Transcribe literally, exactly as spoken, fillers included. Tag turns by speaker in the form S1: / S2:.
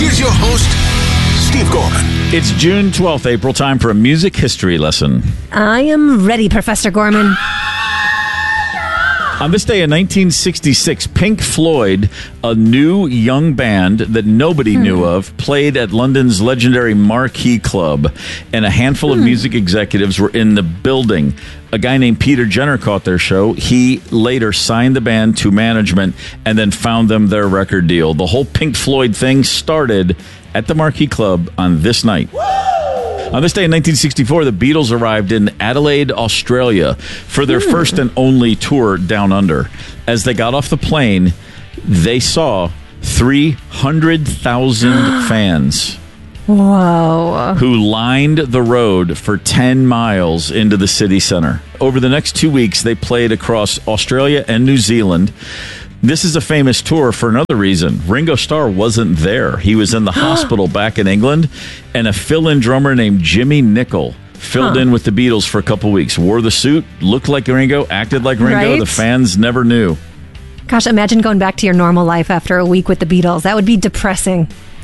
S1: Here's your host, Steve Gorman.
S2: It's June twelfth, April, time for a music history lesson.
S3: I am ready, Professor Gorman.
S2: On this day in nineteen sixty-six, Pink Floyd, a new young band that nobody hmm. knew of, played at London's legendary Marquee Club, and a handful hmm. of music executives were in the building. A guy named Peter Jenner caught their show. He later signed the band to management and then found them their record deal. The whole Pink Floyd thing started at the Marquee Club on this night. On this day in nineteen sixty-four, the Beatles arrived in Adelaide, Australia for their mm. first and only tour down under. As they got off the plane, they saw three hundred thousand fans.
S3: Whoa.
S2: Who lined the road for ten miles into the city center. Over the next two weeks, they played across Australia and New Zealand. This is a famous tour for another reason. Ringo Starr wasn't there. He was in the hospital back in England, and a fill-in drummer named Jimmy Nicol filled huh. in with the Beatles for a couple weeks. Wore the suit, looked like Ringo, acted like Ringo.
S3: Right?
S2: The fans never knew.
S3: Gosh, imagine going back to your normal life after a week with the Beatles. That would be depressing.